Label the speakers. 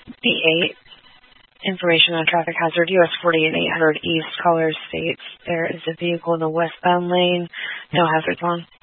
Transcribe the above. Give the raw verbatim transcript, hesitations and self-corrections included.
Speaker 1: B eight, information on traffic hazard, U S forty-eight eight hundred East, caller states there is a vehicle in the westbound lane, no hazards on.